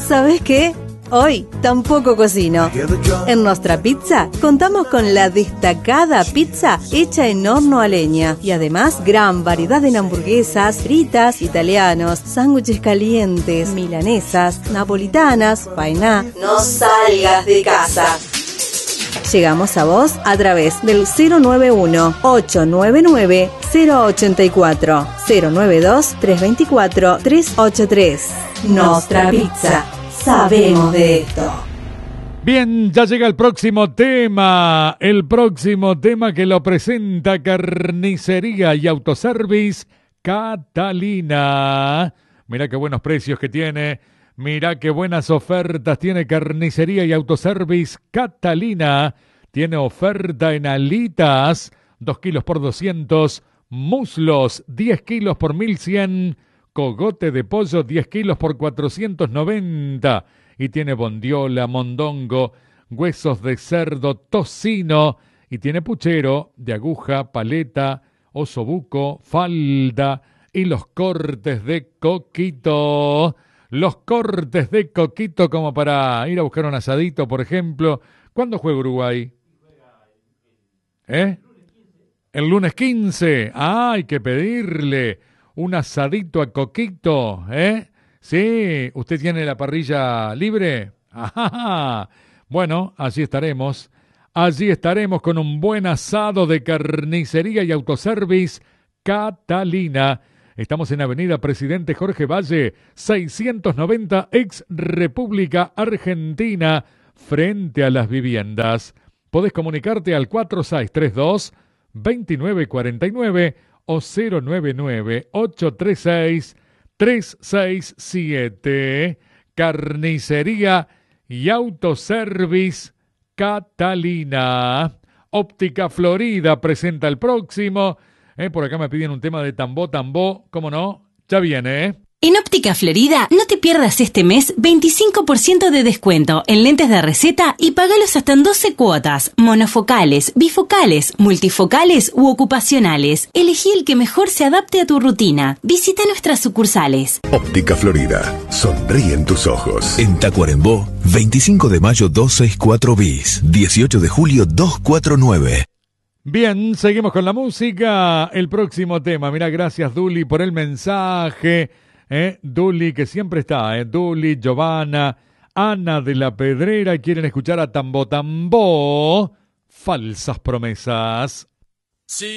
¿Sabes qué? Hoy tampoco cocino. En Nostra Pizza contamos con la destacada pizza hecha en horno a leña y además gran variedad en hamburguesas, fritas, italianos, sándwiches calientes, milanesas, napolitanas, painá. No salgas de casa. Llegamos a vos a través del 091-899-084, 092-324-383. Nostra Pizza. Sabemos de esto. Bien, ya llega el próximo tema que lo presenta Carnicería y Autoservice Catalina. Mirá qué buenos precios que tiene, mirá qué buenas ofertas tiene Carnicería y Autoservice Catalina. Tiene oferta en alitas, 2 kilos por 200, muslos, 10 kilos por 1100, cogote de pollo 10 kilos por 490 y tiene bondiola, mondongo, huesos de cerdo, tocino y tiene puchero de aguja, paleta, osobuco, falda y los cortes de coquito. Los cortes de coquito como para ir a buscar un asadito, por ejemplo. ¿Cuándo juega Uruguay? El lunes 15. Hay que pedirle un asadito a coquito, ¿eh? Sí, ¿usted tiene la parrilla libre? Ajá. Bueno, allí estaremos con un buen asado de Carnicería y Autoservice Catalina. Estamos en Avenida Presidente Jorge Valle, 690, ex República Argentina, frente a las viviendas. Podés comunicarte al 4632-2949 o 099-836-367. Carnicería y Autoservice Catalina. Óptica Florida presenta el próximo. Por acá me piden un tema de Tambó, ¿cómo no? Ya viene, ¿eh? En Óptica Florida, no te pierdas este mes 25% de descuento en lentes de receta y pagalos hasta en 12 cuotas, monofocales, bifocales, multifocales u ocupacionales. Elegí el que mejor se adapte a tu rutina. Visita nuestras sucursales. Óptica Florida, sonríen tus ojos. En Tacuarembó, 25 de mayo 264 bis, 18 de julio 249. Bien, seguimos con la música. El próximo tema, mira, gracias Duli por el mensaje. Duli, que siempre está, Duli, Giovanna, Ana de la Pedrera, quieren escuchar a Tambó, Falsas Promesas. Sí.